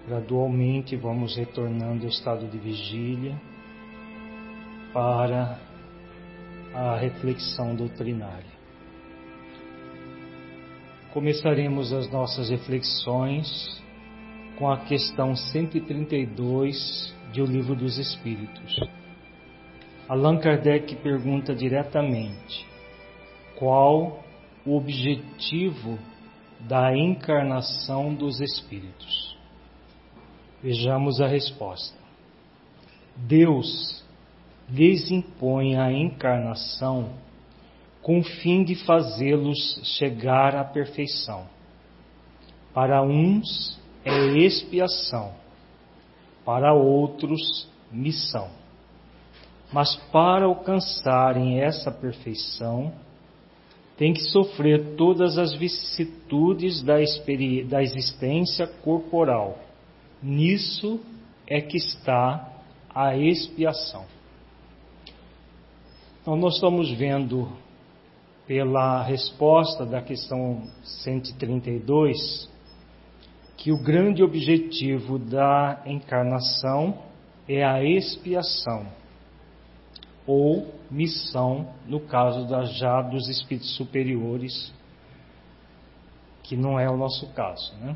Gradualmente vamos retornando ao estado de vigília para a reflexão doutrinária. Começaremos as nossas reflexões com a questão 132 de O Livro dos Espíritos. Allan Kardec pergunta diretamente: qual o objetivo da encarnação dos espíritos? Vejamos a resposta. Deus lhes impõe a encarnação com o fim de fazê-los chegar à perfeição. Para uns é expiação, para outros missão. Mas para alcançarem essa perfeição, tem que sofrer todas as vicissitudes da existência corporal. Nisso é que está a expiação. Então, nós estamos vendo, pela resposta da questão 132, que o grande objetivo da encarnação é a expiação, ou missão, no caso já dos espíritos superiores, que não é o nosso caso, né?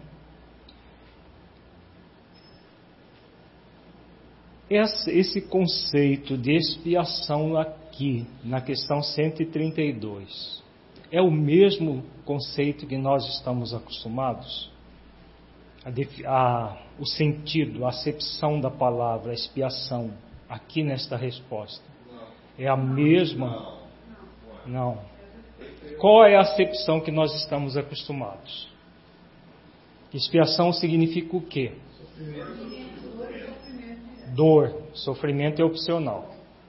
Esse conceito de expiação aqui, na questão 132, é o mesmo conceito que nós estamos acostumados? O sentido, a acepção da palavra expiação, aqui nesta resposta, é a mesma? Não. Qual é a acepção que nós estamos acostumados? Expiação significa o quê? Dor, sofrimento é opcional.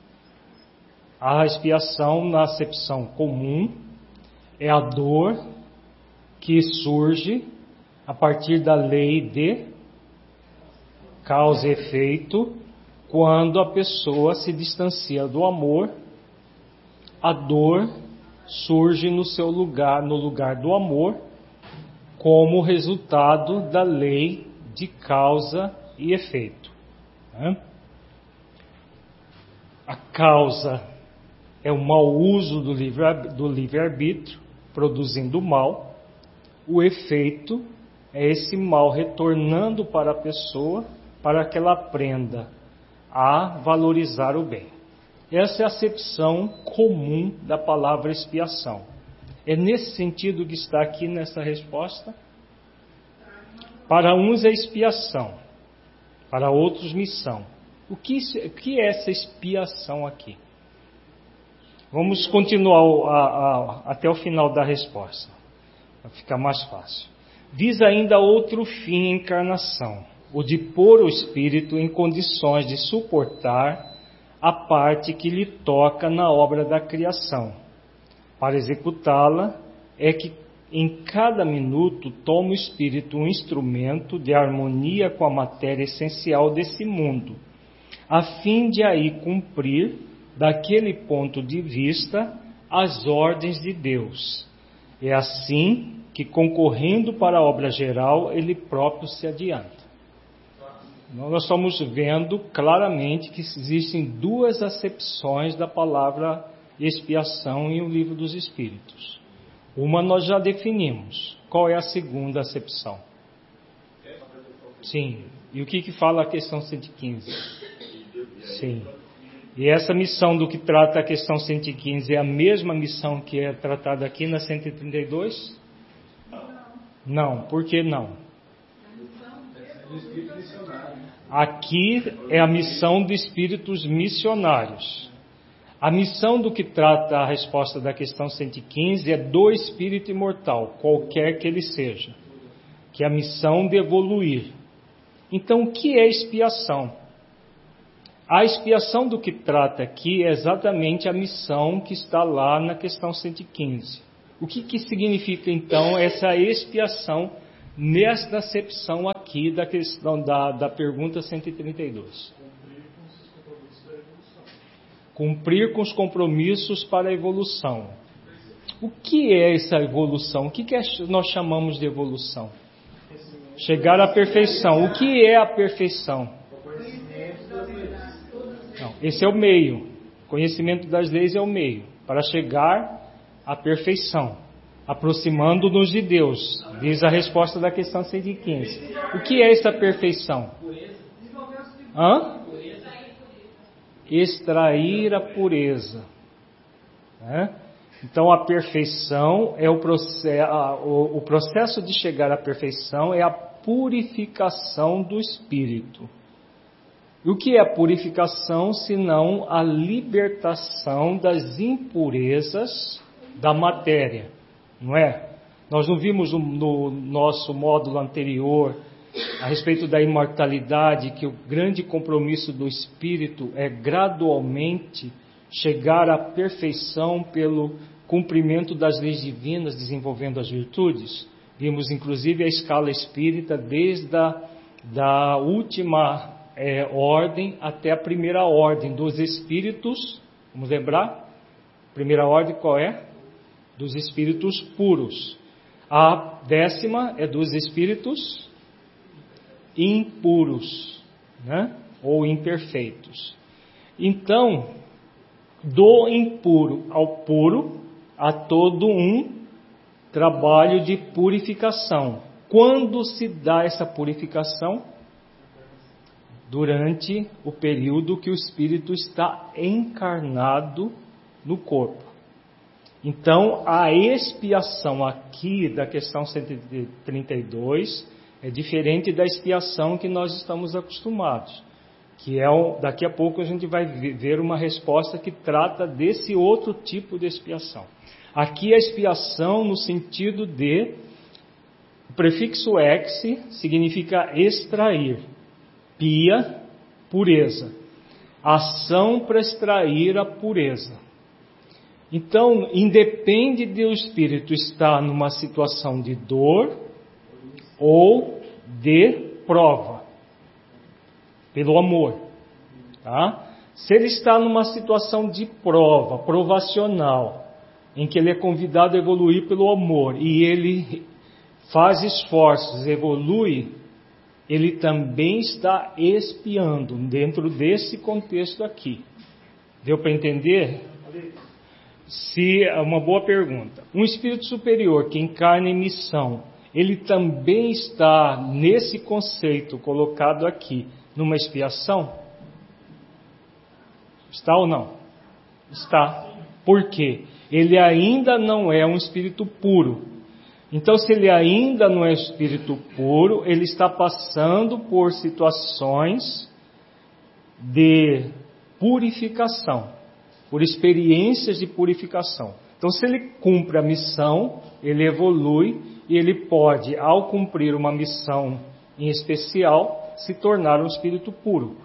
A expiação, na acepção comum, é a dor que surge a partir da lei de causa e efeito. Quando a pessoa se distancia do amor, a dor surge no seu lugar, no lugar do amor, como resultado da lei de causa e efeito. A causa é o mau uso do livre-arbítrio, produzindo mal. O efeito é esse mal retornando para a pessoa, para que ela aprenda a valorizar o bem. Essa é a acepção comum da palavra expiação. É nesse sentido que está aqui nessa resposta. Para uns é expiação, para outros missão. O que é essa expiação aqui? Vamos continuar até o final da resposta, para ficar mais fácil. Visa ainda outro fim em encarnação, o de pôr o espírito em condições de suportar a parte que lhe toca na obra da criação. Para executá-la, é que em cada minuto toma o espírito um instrumento de harmonia com a matéria essencial desse mundo, a fim de aí cumprir, daquele ponto de vista, as ordens de Deus. É assim que, concorrendo para a obra geral, ele próprio se adianta. Nós estamos vendo claramente que existem duas acepções da palavra expiação em O Livro dos Espíritos. Uma nós já definimos. Qual é a segunda acepção? Sim. E o que fala a questão 115? Sim. E essa missão do que trata a questão 115 é a mesma missão que é tratada aqui na 132? Não. Por que não? Aqui é a missão de espíritos missionários. A missão do que trata a resposta da questão 115 é do espírito imortal, qualquer que ele seja, que é a missão de evoluir. Então, o que é expiação? A expiação do que trata aqui é exatamente a missão que está lá na questão 115. O que significa, então, essa expiação nesta acepção aqui da questão da pergunta 132? Cumprir com os compromissos para a evolução. O que é essa evolução? O que nós chamamos de evolução? Chegar à perfeição. O que é a perfeição? Não, esse é o meio. Conhecimento das leis é o meio para chegar à perfeição, aproximando-nos de Deus. Diz a resposta da questão 115. O que é essa perfeição? Extrair a pureza. Então a perfeição é o processo de chegar à perfeição é a purificação do espírito. E o que é a purificação, senão a libertação das impurezas da matéria, não é? Nós não vimos no nosso módulo anterior a respeito da imortalidade, que o grande compromisso do espírito é gradualmente chegar à perfeição pelo cumprimento das leis divinas, desenvolvendo as virtudes. Vimos inclusive a escala espírita desde a última ordem até a primeira ordem dos espíritos. Vamos lembrar? Primeira ordem qual é? Dos espíritos puros. A 10ª é dos espíritos impuros, né? Ou imperfeitos. Então, do impuro ao puro, há todo um trabalho de purificação. Quando se dá essa purificação? Durante o período que o espírito está encarnado no corpo. Então, a expiação aqui da questão 132 é diferente da expiação que nós estamos acostumados. Que daqui a pouco a gente vai ver uma resposta que trata desse outro tipo de expiação. Aqui a expiação no sentido de, o prefixo ex significa extrair, pia, pureza, ação para extrair a pureza. Então, independe de o espírito estar numa situação de dor ou de prova, pelo amor, tá? Se ele está numa situação de prova, provacional, em que ele é convidado a evoluir pelo amor, e ele faz esforços, evolui, ele também está expiando dentro desse contexto aqui. Deu para entender? Uma boa pergunta. Um espírito superior que encarna em missão, ele também está nesse conceito colocado aqui, numa expiação? Está ou não? Está. Por quê? Ele ainda não é um espírito puro. Então, se ele ainda não é espírito puro, ele está passando por situações de purificação, por experiências de purificação. Então, se ele cumpre a missão, ele evolui e ele pode, ao cumprir uma missão em especial, se tornar um espírito puro.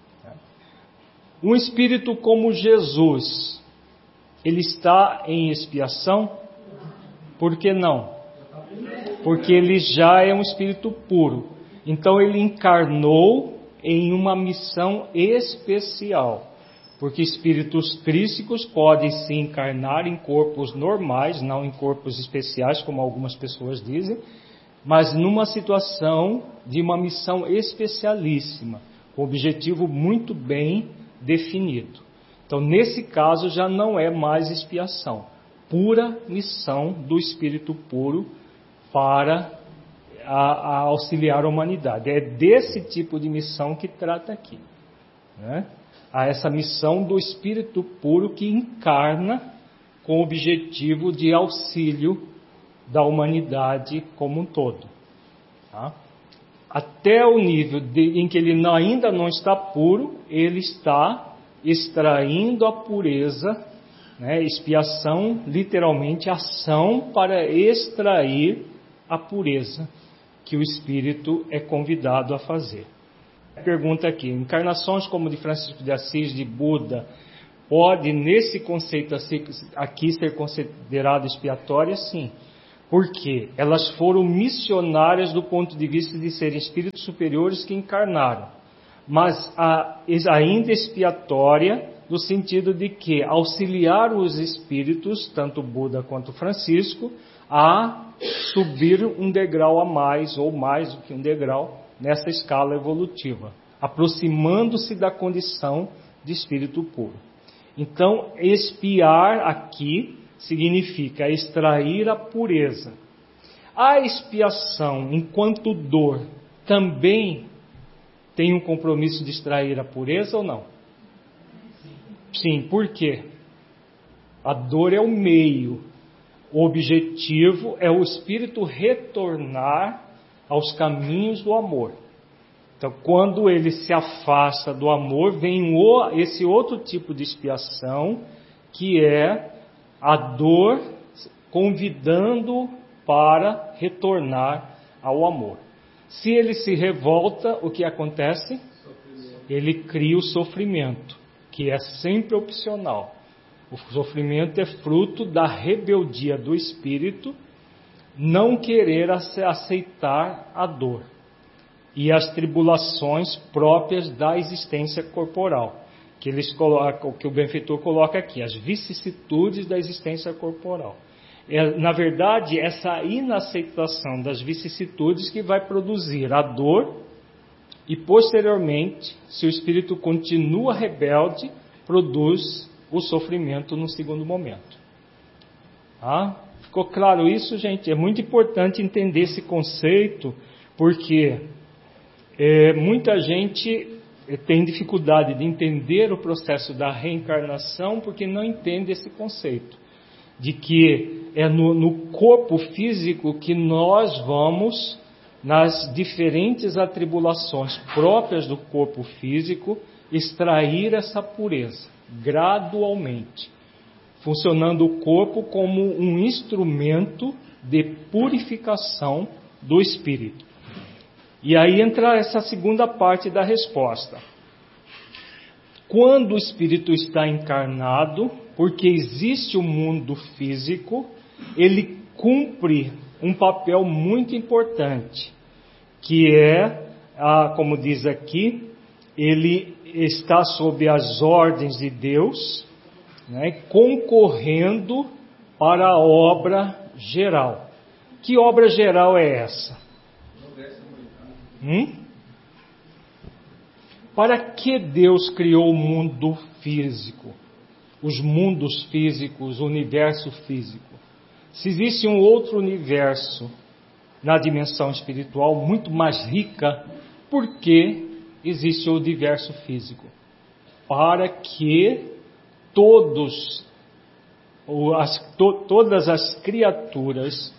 Um espírito como Jesus, ele está em expiação? Por que não? Porque ele já é um espírito puro. Então ele encarnou em uma missão especial. Porque espíritos crísticos podem se encarnar em corpos normais, não em corpos especiais, como algumas pessoas dizem, mas numa situação de uma missão especialíssima, com objetivo muito bem definido. Então, nesse caso, já não é mais expiação, pura missão do espírito puro para a auxiliar a humanidade. É desse tipo de missão que trata aqui, né? A essa missão do espírito puro que encarna com o objetivo de auxílio da humanidade como um todo. Tá? Até o nível em que ele ainda não está puro, ele está extraindo a pureza, né? Expiação, literalmente, ação para extrair a pureza que o espírito é convidado a fazer. Pergunta aqui: encarnações como de Francisco de Assis, de Buda, pode nesse conceito aqui ser considerada expiatória? Sim. Por quê? Elas foram missionárias do ponto de vista de serem espíritos superiores que encarnaram, mas ainda expiatória no sentido de que auxiliar os espíritos, tanto Buda quanto Francisco, a subir um degrau a mais, ou mais do que um degrau, nessa escala evolutiva, aproximando-se da condição de espírito puro. Então, expiar aqui significa extrair a pureza. A expiação, enquanto dor, também tem um compromisso de extrair a pureza ou não? Sim, por quê? A dor é o meio. O objetivo é o espírito retornar aos caminhos do amor. Então, quando ele se afasta do amor, vem esse outro tipo de expiação, que é a dor convidando para retornar ao amor. Se ele se revolta, o que acontece? Ele cria o sofrimento, que é sempre opcional. O sofrimento é fruto da rebeldia do espírito, não querer aceitar a dor e as tribulações próprias da existência corporal, que o benfeitor coloca aqui, as vicissitudes da existência corporal. Na verdade, essa inaceitação das vicissitudes que vai produzir a dor e, posteriormente, se o espírito continua rebelde, produz o sofrimento no segundo momento. Ficou claro isso, gente? É muito importante entender esse conceito, porque muita gente tem dificuldade de entender o processo da reencarnação porque não entende esse conceito, de que é no corpo físico que nós vamos, nas diferentes atribulações próprias do corpo físico, extrair essa pureza, gradualmente, funcionando o corpo como um instrumento de purificação do espírito. E aí entra essa segunda parte da resposta. Quando o espírito está encarnado, porque existe o mundo físico, ele cumpre um papel muito importante, que é, como diz aqui, ele está sob as ordens de Deus, né, concorrendo para a obra geral. Que obra geral é essa? Para que Deus criou o mundo físico? Os mundos físicos, o universo físico. Se existe um outro universo na dimensão espiritual muito mais rica, por que existe o universo físico? Para que todas as criaturas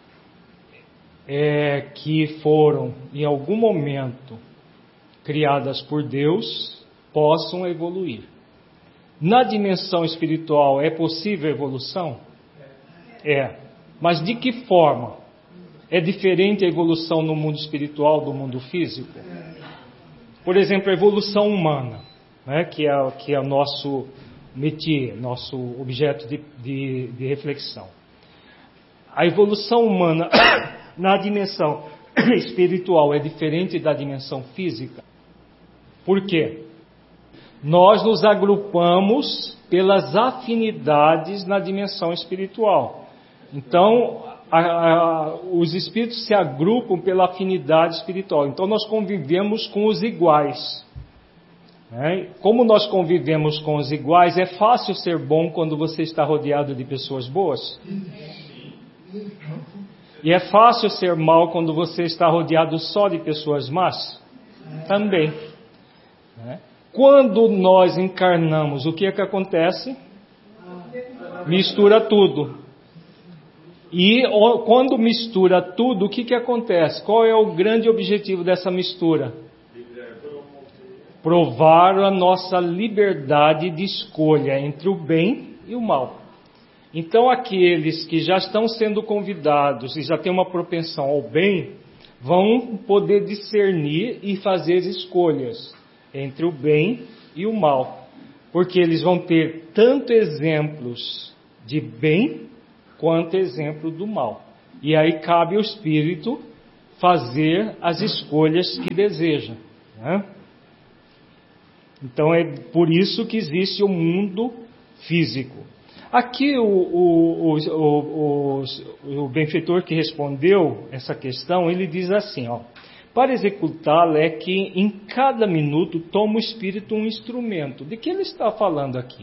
que foram em algum momento criadas por Deus possam evoluir. Na dimensão espiritual é possível evolução? Mas de que forma? É diferente a evolução no mundo espiritual do mundo físico? Por exemplo, a evolução humana, né, que é o nosso métier, nosso objeto de reflexão. A evolução humana na dimensão espiritual é diferente da dimensão física? Por quê? Nós nos agrupamos pelas afinidades na dimensão espiritual. Então, os espíritos se agrupam pela afinidade espiritual. Então, nós convivemos com os iguais. Né? Como nós convivemos com os iguais, é fácil ser bom quando você está rodeado de pessoas boas? E é fácil ser mal quando você está rodeado só de pessoas más? Também. Né? Quando nós encarnamos, o que é que acontece? Mistura tudo. E quando mistura tudo, o que que acontece? Qual é o grande objetivo dessa mistura? Provar a nossa liberdade de escolha entre o bem e o mal. Então aqueles que já estão sendo convidados e já têm uma propensão ao bem, vão poder discernir e fazer escolhas entre o bem e o mal. Porque eles vão ter tanto exemplos de bem quanto exemplo do mal. E aí cabe ao espírito fazer as escolhas que deseja. Né? Então é por isso que existe o mundo físico. Aqui o benfeitor que respondeu essa questão, ele diz assim, ó, para executá-la é que em cada minuto toma o Espírito um instrumento. De que ele está falando aqui?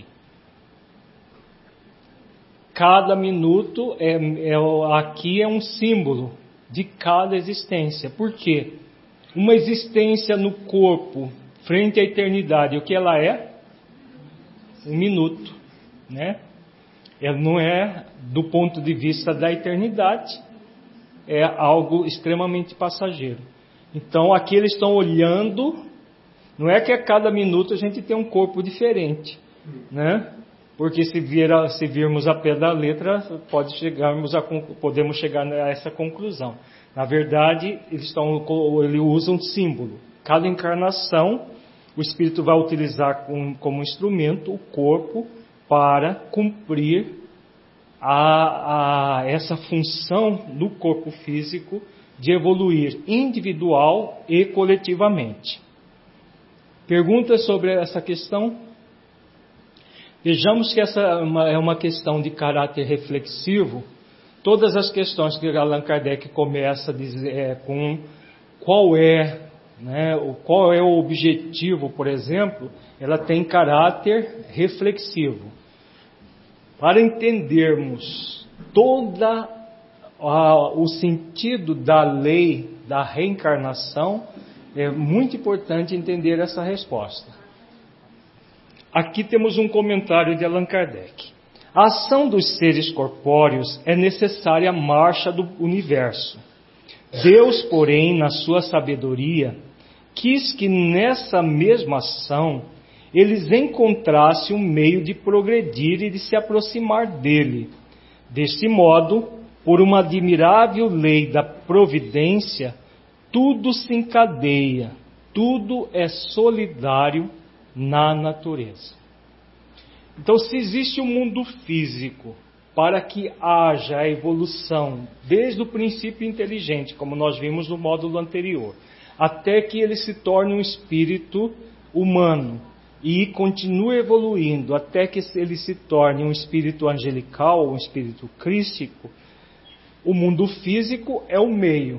Cada minuto aqui é um símbolo de cada existência. Por quê? Uma existência no corpo, frente à eternidade, o que ela é? Um minuto, né? Ela não é do ponto de vista da eternidade, é algo extremamente passageiro. Então aqui eles estão olhando, não é que a cada minuto a gente tem um corpo diferente, né? Porque se virmos a pé da letra, podemos chegar a essa conclusão. Na verdade, eles usam um símbolo. Cada encarnação, o Espírito vai utilizar como instrumento o corpo para cumprir essa função do corpo físico de evoluir individual e coletivamente. Perguntas sobre essa questão? Vejamos que essa é uma questão de caráter reflexivo. Todas as questões que Allan Kardec começa a dizer com qual é o objetivo, por exemplo, ela tem caráter reflexivo. Para entendermos todo o sentido da lei da reencarnação, é muito importante entender essa resposta. Aqui temos um comentário de Allan Kardec. A ação dos seres corpóreos é necessária à marcha do universo. Deus, porém, na sua sabedoria, quis que nessa mesma ação eles encontrassem um meio de progredir e de se aproximar dele. Deste modo, por uma admirável lei da providência, tudo se encadeia, tudo é solidário na natureza. Então, se existe um mundo físico para que haja a evolução desde o princípio inteligente, como nós vimos no módulo anterior, até que ele se torne um espírito humano e continue evoluindo até que ele se torne um espírito angelical, um espírito crístico, o mundo físico é o meio.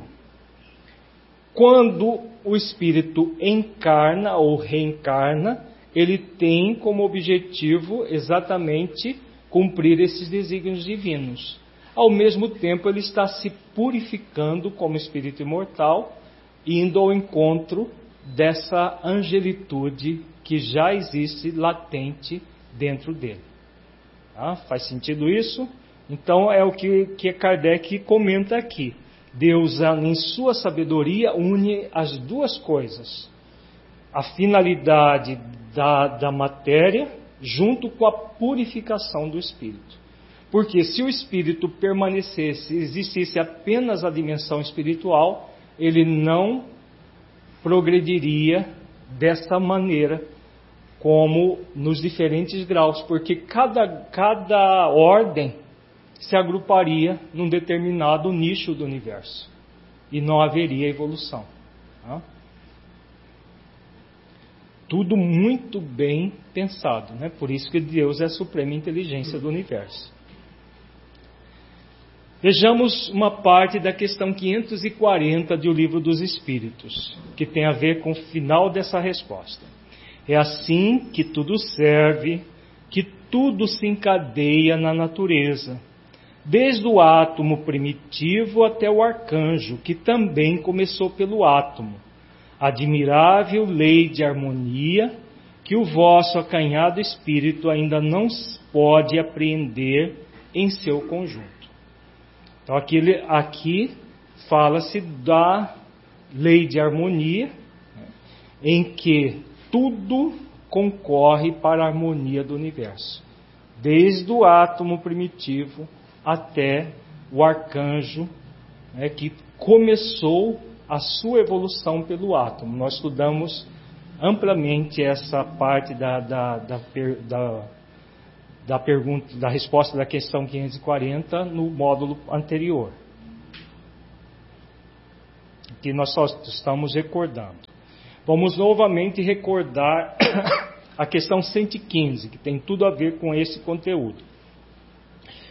Quando o espírito encarna ou reencarna, ele tem como objetivo exatamente cumprir esses desígnios divinos. Ao mesmo tempo, ele está se purificando como espírito imortal, indo ao encontro dessa angelitude que já existe latente dentro dele. Faz sentido isso? Então é o que Kardec comenta aqui. Deus, em sua sabedoria, une as duas coisas. A finalidade da matéria junto com a purificação do espírito. Porque se o espírito permanecesse, existisse apenas a dimensão espiritual, ele não progrediria dessa maneira, como nos diferentes graus, porque cada ordem se agruparia num determinado nicho do universo e não haveria evolução. Tudo muito bem pensado, né? Por isso que Deus é a suprema inteligência do universo. Vejamos uma parte da questão 540 do Livro dos Espíritos, que tem a ver com o final dessa resposta. É assim que tudo serve, que tudo se encadeia na natureza, desde o átomo primitivo até o arcanjo, que também começou pelo átomo. Admirável lei de harmonia, que o vosso acanhado espírito ainda não pode apreender em seu conjunto. Então aqui fala-se da lei de harmonia, em que tudo concorre para a harmonia do universo, desde o átomo primitivo até o arcanjo, que começou a sua evolução pelo átomo. Nós estudamos amplamente essa parte da pergunta, da resposta da questão 540 no módulo anterior, que nós só estamos recordando. Vamos novamente recordar a questão 115, que tem tudo a ver com esse conteúdo.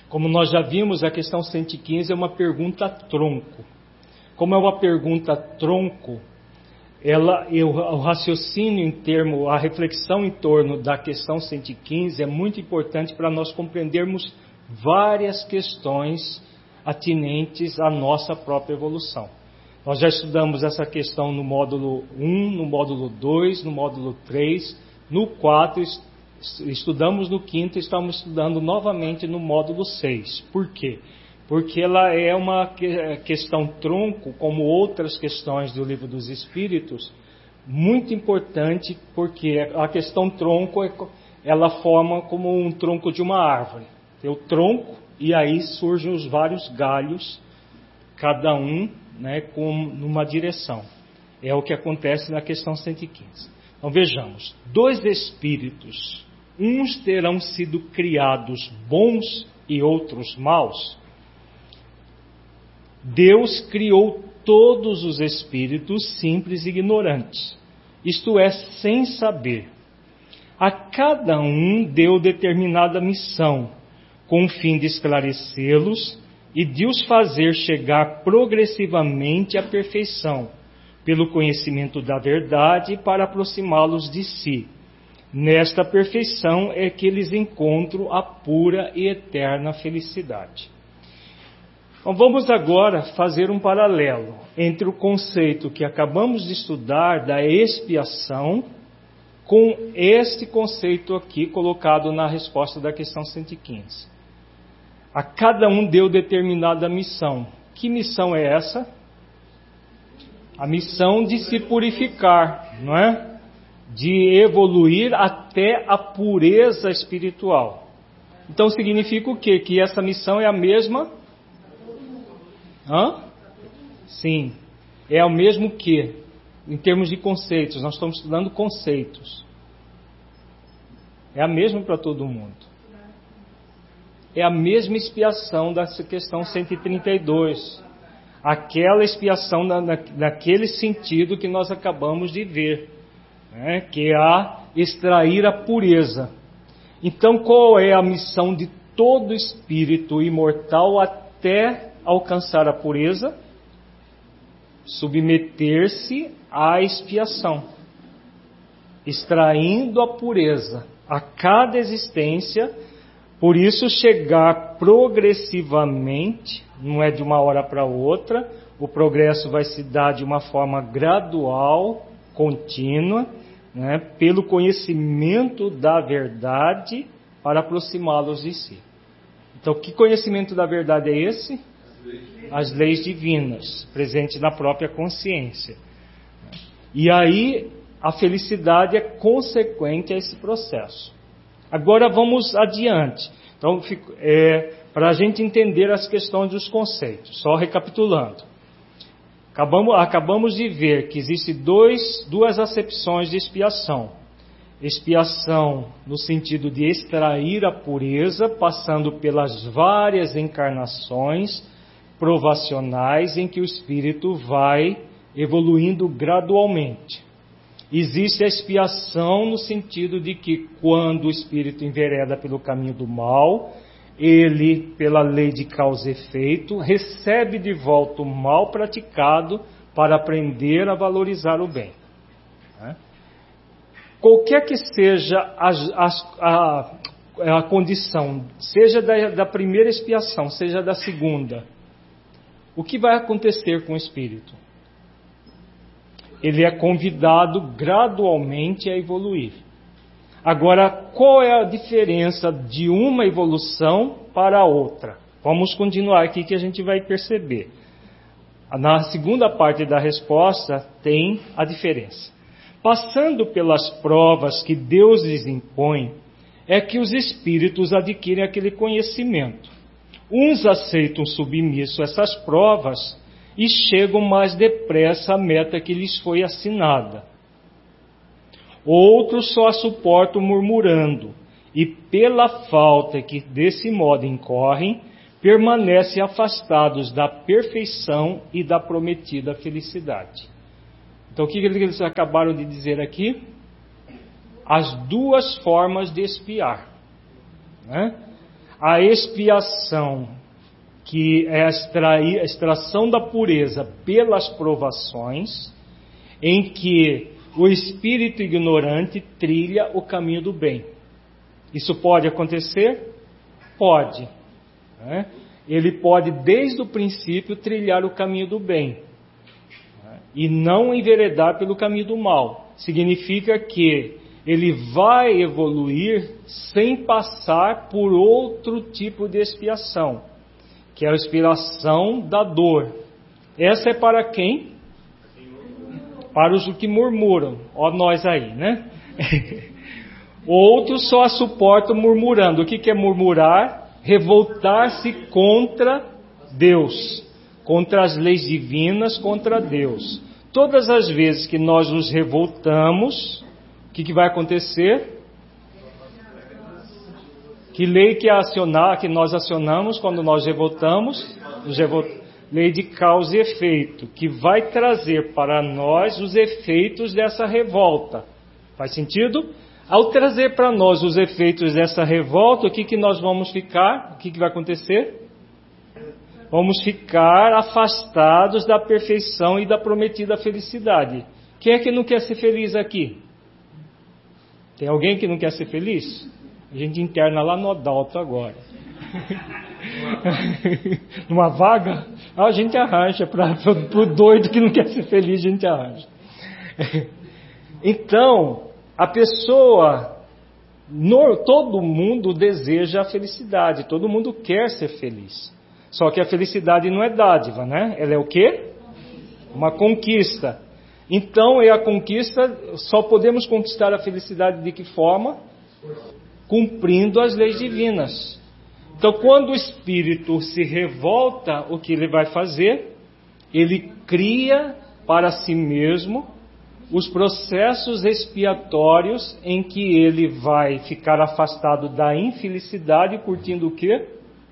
Como nós já vimos, a questão 115 é uma pergunta tronco. Como é uma pergunta tronco, o raciocínio a reflexão em torno da questão 115 é muito importante para nós compreendermos várias questões atinentes à nossa própria evolução. Nós já estudamos essa questão no módulo 1, no módulo 2, no módulo 3, no 4, estudamos no 5º e estamos estudando novamente no módulo 6. Por quê? Porque ela é uma questão tronco, como outras questões do Livro dos Espíritos, muito importante, porque a questão tronco, ela forma como um tronco de uma árvore. Tem o tronco e aí surgem os vários galhos, cada um, né, numa direção. É o que acontece na questão 115. Então vejamos, 2 espíritos, uns terão sido criados bons e outros maus. Deus criou todos os espíritos simples e ignorantes, isto é, sem saber. A cada um deu determinada missão, com o fim de esclarecê-los e de os fazer chegar progressivamente à perfeição, pelo conhecimento da verdade, para aproximá-los de si. Nesta perfeição é que eles encontram a pura e eterna felicidade. Então, vamos agora fazer um paralelo entre o conceito que acabamos de estudar da expiação com este conceito aqui colocado na resposta da questão 115. A cada um deu determinada missão. Que missão é essa? A missão de se purificar, não é? De evoluir até a pureza espiritual. Então significa o quê? Que essa missão é a mesma? Sim. É o mesmo que? Em termos de conceitos, nós estamos estudando conceitos. É a mesma para todo mundo. É a mesma expiação dessa questão 132. Aquela expiação naquele sentido que nós acabamos de ver, né? Que é a extrair a pureza. Então, qual é a missão de todo espírito imortal até alcançar a pureza? Submeter-se à expiação, extraindo a pureza a cada existência. Por isso, chegar progressivamente, não é de uma hora para outra, o progresso vai se dar de uma forma gradual, contínua, né, pelo conhecimento da verdade, para aproximá-los de si. Então, que conhecimento da verdade é esse? As leis divinas, presentes na própria consciência. E aí, a felicidade é consequente a esse processo. Agora vamos adiante. Então, para a gente entender as questões dos conceitos, só recapitulando. Acabamos de ver que existem duas acepções de expiação. Expiação no sentido de extrair a pureza, passando pelas várias encarnações provacionais em que o espírito vai evoluindo gradualmente. Existe a expiação no sentido de que quando o espírito envereda pelo caminho do mal, ele, pela lei de causa e efeito, recebe de volta o mal praticado para aprender a valorizar o bem. Qualquer que seja a condição, seja da primeira expiação, seja da segunda, o que vai acontecer com o espírito? Ele é convidado gradualmente a evoluir. Agora, qual é a diferença de uma evolução para a outra? Vamos continuar aqui que a gente vai perceber. Na segunda parte da resposta tem a diferença. Passando pelas provas que Deus lhes impõe, é que os espíritos adquirem aquele conhecimento. Uns aceitam submisso essas provas e chegam mais depressa à meta que lhes foi assinada. Outros só a suportam murmurando, e pela falta que desse modo incorrem, permanecem afastados da perfeição e da prometida felicidade. Então o que eles acabaram de dizer aqui? As duas formas de expiar, né? a expiação, que é a extração da pureza pelas provações, em que o espírito ignorante trilha o caminho do bem. Isso pode acontecer? Pode. Né? Ele pode, desde o princípio, trilhar o caminho do bem, né? E não enveredar pelo caminho do mal. Significa que ele vai evoluir sem passar por outro tipo de expiação, que é a expiação da dor. Essa é para quem? Para os que murmuram. Ó nós aí, né? Outros só a suportam murmurando. O que é murmurar? Revoltar-se contra Deus, contra as leis divinas, contra Deus. Todas as vezes que nós nos revoltamos, o que vai acontecer? Que lei que nós acionamos quando nós revoltamos? Lei de causa e efeito, que vai trazer para nós os efeitos dessa revolta. Faz sentido? Ao trazer para nós os efeitos dessa revolta, o que nós vamos ficar? O que vai acontecer? Vamos ficar afastados da perfeição e da prometida felicidade. Quem é que não quer ser feliz aqui? Tem alguém que não quer ser feliz? A gente interna lá no Adalto agora. Numa vaga? A gente arranja. Para o doido que não quer ser feliz, a gente arranja. Então, a pessoa, todo mundo deseja a felicidade, todo mundo quer ser feliz. Só que a felicidade não é dádiva, né? Ela é o quê? Uma conquista. Então, a conquista, só podemos conquistar a felicidade de que forma? Cumprindo as leis divinas. Então, quando o espírito se revolta, o que ele vai fazer? Ele cria para si mesmo os processos expiatórios em que ele vai ficar afastado da infelicidade, curtindo o quê?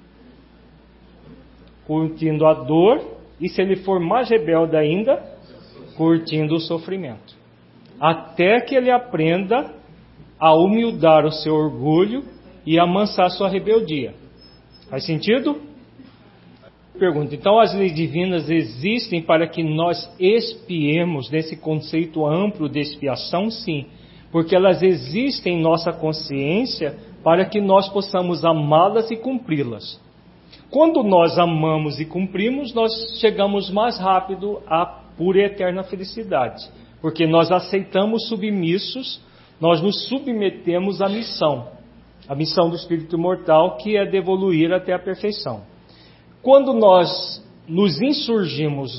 Curtindo a dor, e se ele for mais rebelde ainda, curtindo o sofrimento. Até que ele aprenda a humildar o seu orgulho e amansar sua rebeldia. Faz sentido? Pergunta, então as leis divinas existem para que nós expiemos nesse conceito amplo de expiação? Sim, porque elas existem em nossa consciência para que nós possamos amá-las e cumpri-las. Quando nós amamos e cumprimos, nós chegamos mais rápido à pura e eterna felicidade, porque nós aceitamos submissos, nós nos submetemos à missão do espírito imortal, que é de evoluir até a perfeição. Quando nós nos insurgimos,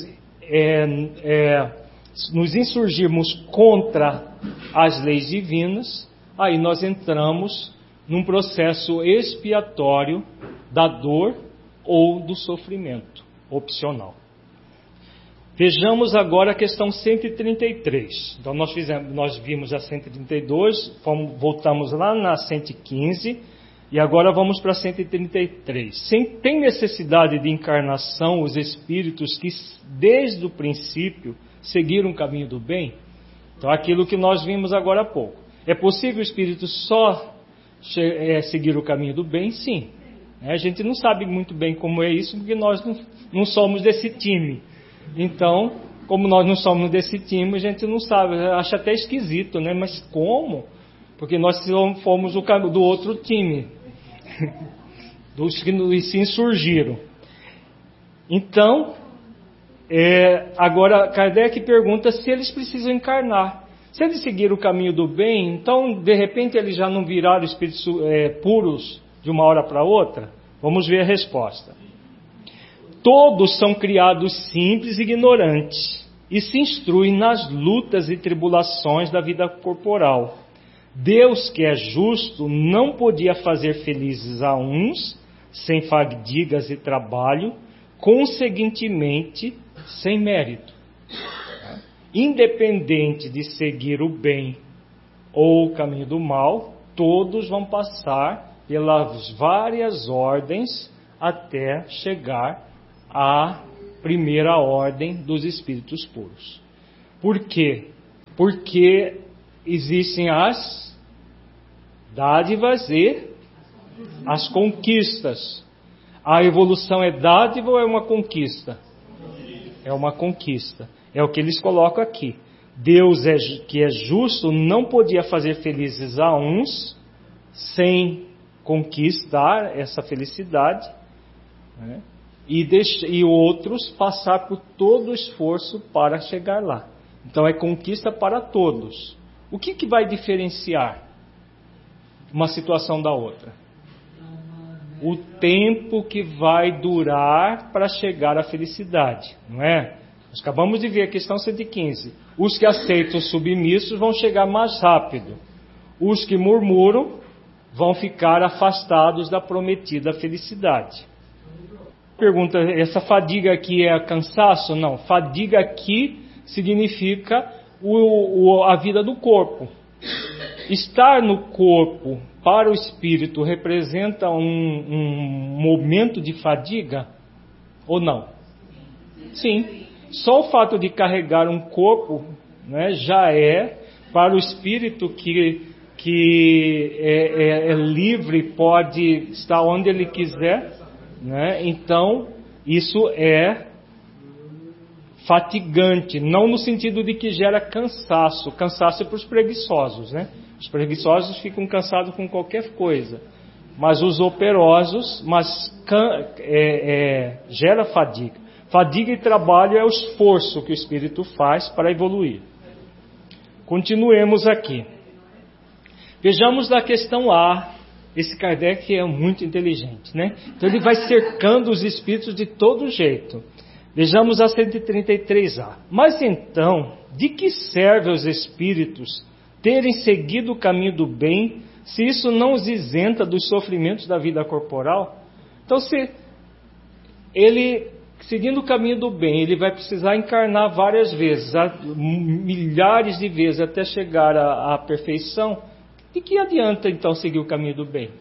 nos insurgirmos contra as leis divinas, aí nós entramos num processo expiatório da dor ou do sofrimento, opcional. Vejamos agora a questão 133. Então nós vimos a 132, voltamos lá na 115, e agora vamos para 133. Tem necessidade de encarnação os espíritos que desde o princípio seguiram o caminho do bem? Então aquilo que nós vimos agora há pouco. É possível o espírito só seguir o caminho do bem? Sim. A gente não sabe muito bem como é isso, porque nós não somos desse time. Então, como nós não somos desse time, a gente não sabe, acha até esquisito, né? Mas como? Porque nós fomos do outro time, dos que se insurgiram. Então, agora Kardec pergunta se eles precisam encarnar. Se eles seguiram o caminho do bem, então de repente eles já não viraram espíritos puros de uma hora para outra? Vamos ver a resposta. Todos são criados simples e ignorantes e se instruem nas lutas e tribulações da vida corporal. Deus, que é justo, não podia fazer felizes a uns sem fadigas e trabalho, conseguintemente sem mérito. Independente de seguir o bem ou o caminho do mal, todos vão passar pelas várias ordens até chegar à primeira ordem dos espíritos puros. Por quê? Porque existem as dádivas e As conquistas. A evolução é dádiva ou é uma conquista? É uma conquista. É o que eles colocam aqui. Deus, que é justo, não podia fazer felizes a uns sem conquistar essa felicidade, né? E outros passar por todo o esforço para chegar lá. Então é conquista para todos. O que vai diferenciar uma situação da outra? O tempo que vai durar para chegar à felicidade, não é? Nós acabamos de ver a questão 115. Os que aceitam os submissos vão chegar mais rápido. Os que murmuram vão ficar afastados da prometida felicidade. Pergunta, essa fadiga aqui é cansaço? Não, fadiga aqui significa a vida do corpo. Estar no corpo para o espírito representa um momento de fadiga ou não? Sim. Só o fato de carregar um corpo, né, já é para o espírito que é livre, pode estar onde ele quiser, né? Então isso é fatigante, não no sentido de que gera cansaço. Cansaço é para os preguiçosos, né? Os preguiçosos ficam cansados com qualquer coisa, mas os operosos, gera fadiga. Fadiga e trabalho é o esforço que o espírito faz para evoluir. Continuemos aqui. Vejamos da questão A. Esse Kardec é muito inteligente, né? Então ele vai cercando os espíritos de todo jeito. Vejamos a 133A. Mas então, de que serve aos espíritos terem seguido o caminho do bem, se isso não os isenta dos sofrimentos da vida corporal? Então, se ele, seguindo o caminho do bem, ele vai precisar encarnar várias vezes, milhares de vezes, até chegar à perfeição, de que adianta então seguir o caminho do bem?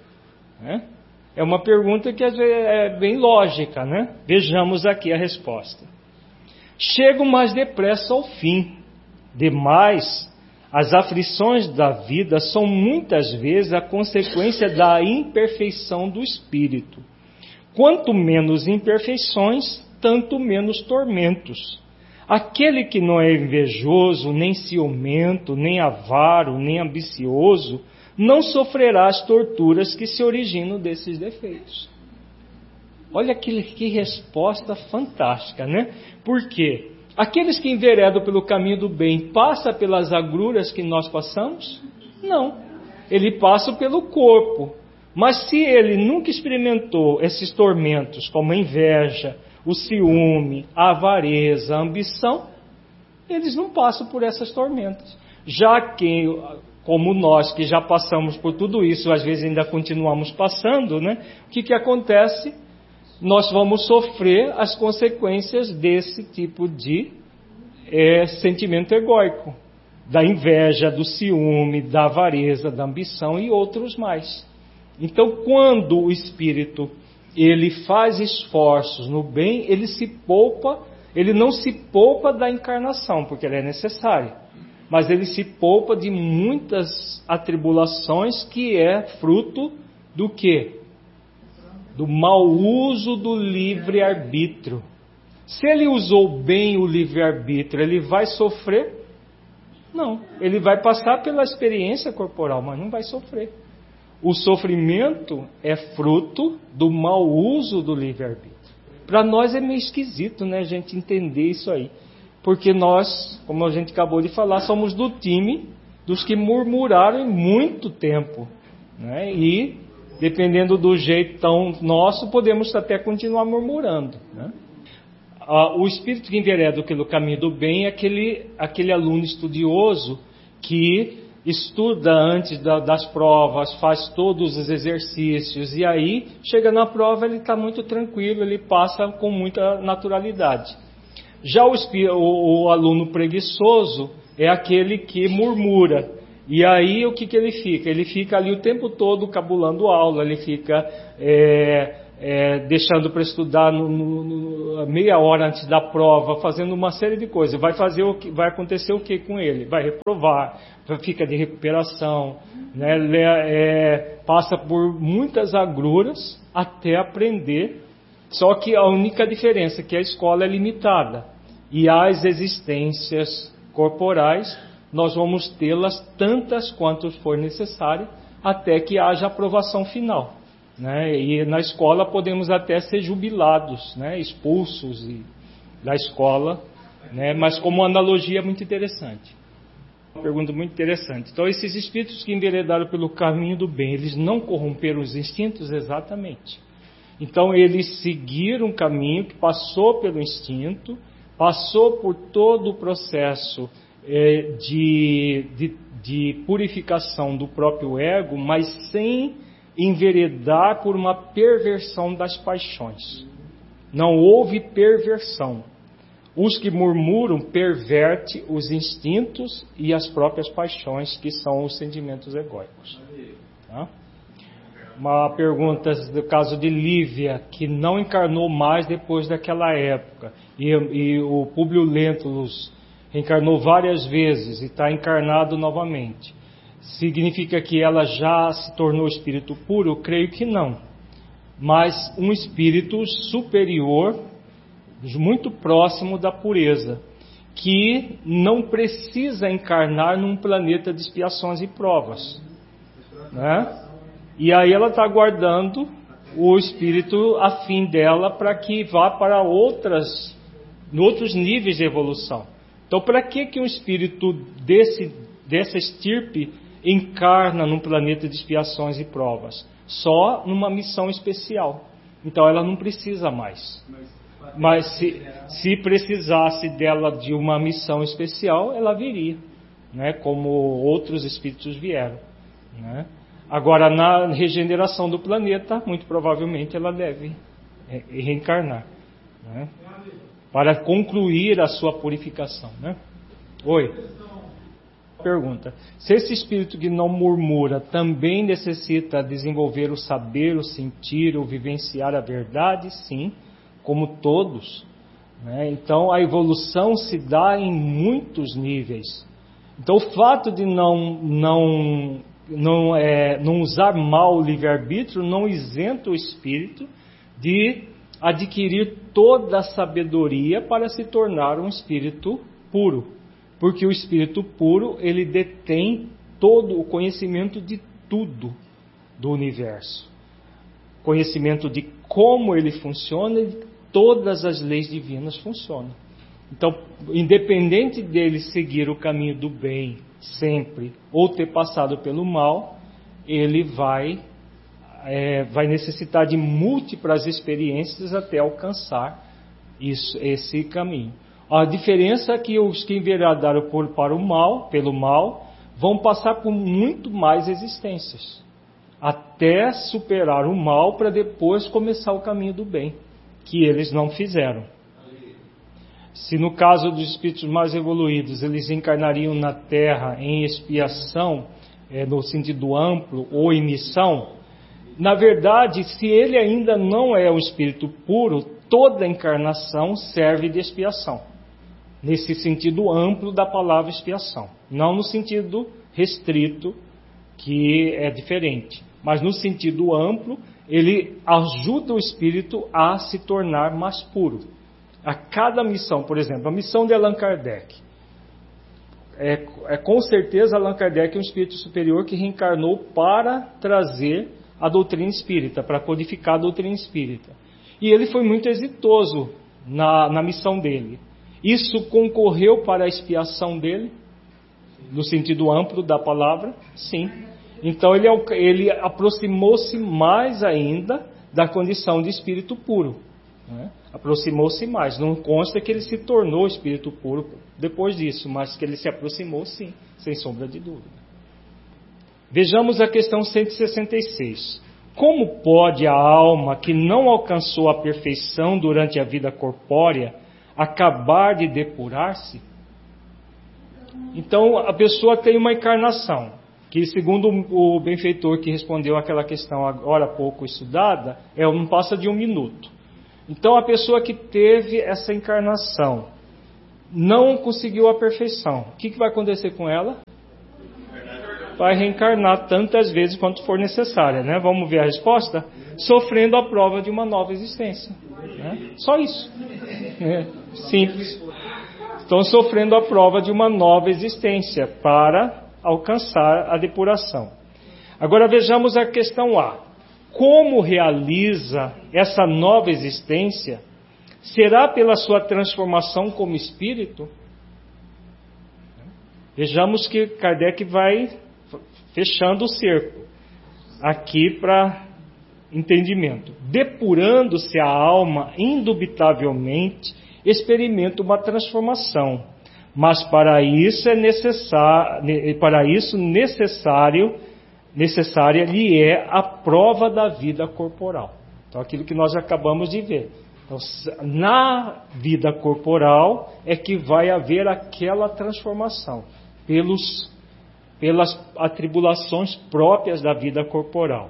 É uma pergunta que às vezes é bem lógica, né? Vejamos aqui a resposta. Chego mais depressa ao fim. Demais, as aflições da vida são muitas vezes a consequência da imperfeição do espírito. Quanto menos imperfeições, tanto menos tormentos. Aquele que não é invejoso, nem ciumento, nem avaro, nem ambicioso, não sofrerá as torturas que se originam desses defeitos. Olha que resposta fantástica, né? Por quê? Aqueles que enveredam pelo caminho do bem passam pelas agruras que nós passamos? Não. Ele passa pelo corpo. Mas se ele nunca experimentou esses tormentos, como a inveja, o ciúme, a avareza, a ambição, eles não passam por essas tormentas. Já que, como nós que já passamos por tudo isso, às vezes ainda continuamos passando, né? O que acontece? Nós vamos sofrer as consequências desse tipo de sentimento egóico, da inveja, do ciúme, da avareza, da ambição e outros mais. Então, quando o espírito ele faz esforços no bem, ele não se poupa da encarnação, porque ela é necessária, mas ele se poupa de muitas atribulações que é fruto do quê? Do mau uso do livre-arbítrio. Se ele usou bem o livre-arbítrio, ele vai sofrer? Não, ele vai passar pela experiência corporal, mas não vai sofrer. O sofrimento é fruto do mau uso do livre-arbítrio. Para nós é meio esquisito, né, a gente entender isso aí. Porque nós, como a gente acabou de falar, somos do time dos que murmuraram em muito tempo, né? E, dependendo do jeitão nosso, podemos até continuar murmurando, né? O espírito que envereda pelo caminho do bem é aquele aluno estudioso que estuda antes das provas, faz todos os exercícios, e aí, chega na prova, ele está muito tranquilo, ele passa com muita naturalidade. Já o aluno preguiçoso é aquele que murmura, e aí o que ele fica? Ele fica ali o tempo todo cabulando aula, ele fica deixando para estudar meia hora antes da prova, fazendo uma série de coisas. Vai acontecer o que com ele? Vai reprovar, fica de recuperação, né? Passa por muitas agruras até aprender. Só que a única diferença é que a escola é limitada e as existências corporais nós vamos tê-las tantas quanto for necessário até que haja aprovação final. Né? E na escola podemos até ser jubilados, né? Expulsos da escola, né? Mas como analogia é muito interessante. Uma pergunta muito interessante. Então, esses espíritos que enveredaram pelo caminho do bem, eles não corromperam os instintos? Exatamente. Então, eles seguiram um caminho que passou pelo instinto, passou por todo o processo de purificação do próprio ego, mas sem enveredar por uma perversão das paixões. Não houve perversão. Os que murmuram perverte os instintos e as próprias paixões, que são os sentimentos egóicos. Tá? Uma pergunta do caso de Lívia, que não encarnou mais depois daquela época, e o Públio Lentulus reencarnou várias vezes e está encarnado novamente. Significa que ela já se tornou espírito puro? Eu creio que não. Mas um espírito superior, muito próximo da pureza, que não precisa encarnar num planeta de expiações e provas. Né? E aí ela está aguardando o espírito afim dela para que vá para outros níveis de evolução. Então, para que um espírito dessa estirpe encarna num planeta de expiações e provas? Só numa missão especial. Então ela não precisa mais. Mas se precisasse dela de uma missão especial, ela viria, né? Como outros espíritos vieram, né? Agora, na regeneração do planeta, muito provavelmente ela deve reencarnar, né? Para concluir a sua purificação, né? Oi. Pergunta: se esse espírito que não murmura também necessita desenvolver o saber, o sentir, o vivenciar a verdade? Sim, como todos, né? Então a evolução se dá em muitos níveis. Então o fato de não usar mal o livre-arbítrio não isenta o espírito de adquirir toda a sabedoria para se tornar um espírito puro. Porque o espírito puro, ele detém todo o conhecimento de tudo do universo. Conhecimento de como ele funciona e todas as leis divinas funcionam. Então, independente dele seguir o caminho do bem sempre, ou ter passado pelo mal, ele vai necessitar de múltiplas experiências até alcançar esse caminho. A diferença é que os que enveredaram pelo mal, vão passar por muito mais existências, até superar o mal para depois começar o caminho do bem, que eles não fizeram. Se no caso dos espíritos mais evoluídos, eles encarnariam na Terra em expiação, no sentido amplo, ou em missão, na verdade, se ele ainda não é um espírito puro, toda encarnação serve de expiação. Nesse sentido amplo da palavra expiação. Não no sentido restrito, que é diferente. Mas no sentido amplo, ele ajuda o espírito a se tornar mais puro. A cada missão, por exemplo, a missão de Allan Kardec. Com certeza Allan Kardec é um espírito superior que reencarnou para trazer a doutrina espírita, para codificar a doutrina espírita. E ele foi muito exitoso na missão dele. Isso concorreu para a expiação dele, no sentido amplo da palavra? Sim. Então ele aproximou-se mais ainda da condição de espírito puro, né? Aproximou-se mais. Não consta que ele se tornou espírito puro depois disso, mas que ele se aproximou, sim, sem sombra de dúvida. Vejamos a questão 166. Como pode a alma que não alcançou a perfeição durante a vida corpórea acabar de depurar-se? Então a pessoa tem uma encarnação que segundo o benfeitor que respondeu aquela questão agora há pouco estudada, não passa de 1 minuto. Então a pessoa que teve essa encarnação não conseguiu a perfeição, o que vai acontecer com ela? Vai reencarnar tantas vezes quanto for necessária, né? Vamos ver a resposta? Sofrendo a prova de uma nova existência, né? Só isso, simples. Estão sofrendo a prova de uma nova existência para alcançar a depuração. Agora vejamos a questão A. Como realiza essa nova existência? Será pela sua transformação como espírito? Vejamos que Kardec vai fechando o cerco aqui para entendimento. Depurando-se a alma, indubitavelmente, experimenta uma transformação, mas para isso necessária lhe é a prova da vida corporal. Então, aquilo que nós acabamos de ver. Então, na vida corporal é que vai haver aquela transformação, pelas atribulações próprias da vida corporal.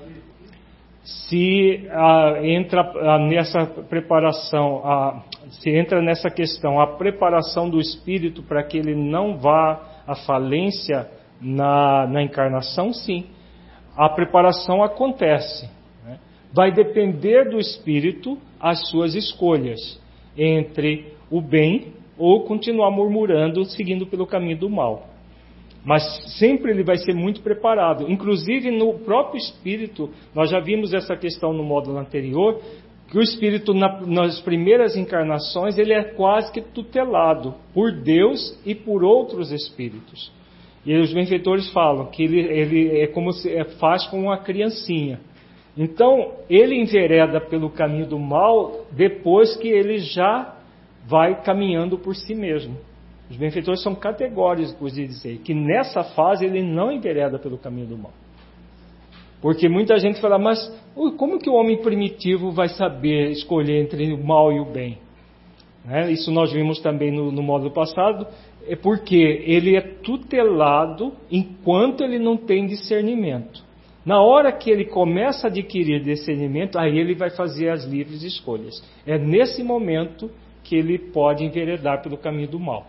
Se entra nessa preparação, se entra nessa questão, a preparação do espírito para que ele não vá à falência na encarnação, sim. A preparação acontece, né? Vai depender do espírito as suas escolhas entre o bem ou continuar murmurando, seguindo pelo caminho do mal. Mas sempre ele vai ser muito preparado. Inclusive no próprio espírito, nós já vimos essa questão no módulo anterior, que o espírito nas primeiras encarnações ele é quase que tutelado por Deus e por outros espíritos. E os benfeitores falam que ele é como se faz com uma criancinha. Então ele envereda pelo caminho do mal depois que ele já vai caminhando por si mesmo. Os benfeitores são categóricos de dizer que nessa fase ele não envereda pelo caminho do mal. Porque muita gente fala, mas como que o homem primitivo vai saber escolher entre o mal e o bem? Isso nós vimos também no módulo passado, é porque ele é tutelado enquanto ele não tem discernimento. Na hora que ele começa a adquirir discernimento, aí ele vai fazer as livres escolhas. É nesse momento que ele pode enveredar pelo caminho do mal.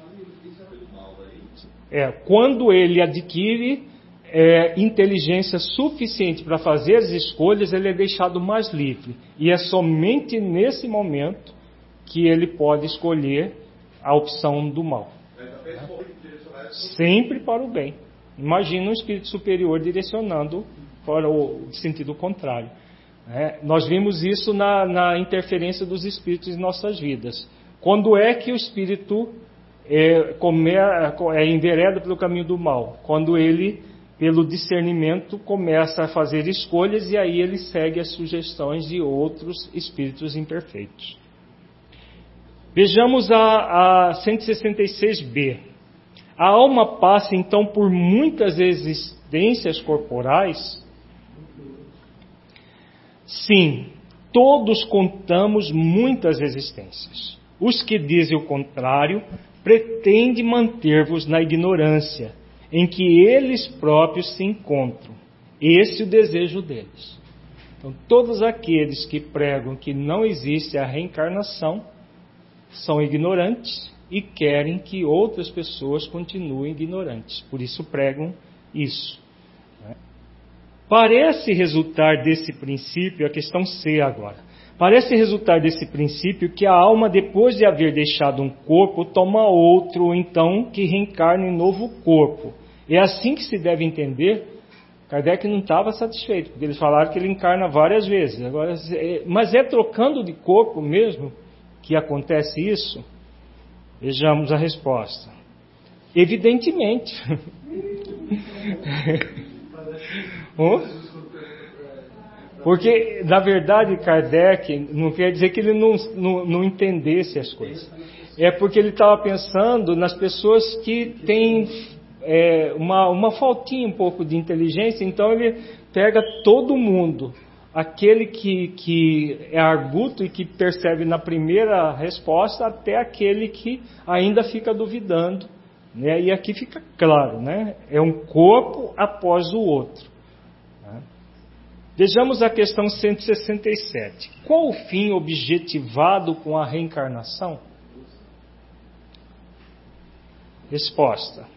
Quando ele adquire inteligência suficiente para fazer as escolhas, ele é deixado mais livre. E é somente nesse momento que ele pode escolher a opção do mal. Sempre para o bem. Imagina um espírito superior direcionando para o sentido contrário. Nós vimos isso na interferência dos espíritos em nossas vidas. Quando é que o espírito envereda pelo caminho do mal? Quando ele, pelo discernimento, começa a fazer escolhas e aí ele segue as sugestões de outros espíritos imperfeitos. Vejamos a 166b. A alma passa então por muitas existências corporais? Sim, todos contamos muitas existências. Os que dizem o contrário pretendem manter-vos na ignorância em que eles próprios se encontram. Esse é o desejo deles. Então, todos aqueles que pregam que não existe a reencarnação são ignorantes e querem que outras pessoas continuem ignorantes. Por isso pregam isso. Parece resultar desse princípio, a questão C agora, parece resultar desse princípio que a alma, depois de haver deixado um corpo, toma outro, então, que reencarna em novo corpo. É assim que se deve entender. Kardec não estava satisfeito, porque eles falaram que ele encarna várias vezes. Agora, mas é trocando de corpo mesmo que acontece isso? Vejamos a resposta. Evidentemente. Porque, na verdade, Kardec não quer dizer que ele não entendesse as coisas. É porque ele estava pensando nas pessoas que têm uma faltinha um pouco de inteligência, então ele pega todo mundo. Aquele que é arguto e que percebe na primeira resposta, até aquele que ainda fica duvidando Né? E aqui fica claro, né? É um corpo após o outro. Né? Vejamos a questão 167. Qual o fim objetivado com a reencarnação? Resposta: